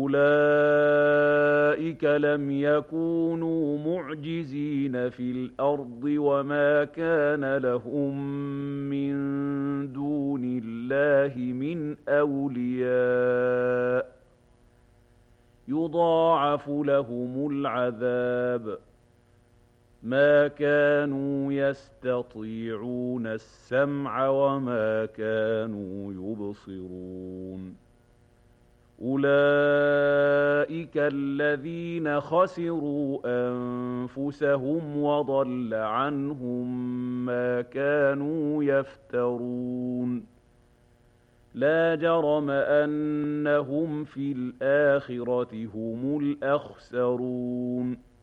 أولئك لم يكونوا معجزين في الأرض وما كان لهم من دون الله من أولياء يضاعف لهم العذاب ما كانوا يستطيعون السمع وما كانوا يبصرون أولئك الذين خسروا أنفسهم وضل عنهم ما كانوا يفترون لا جرم أنهم في الآخرة هم الأخسرون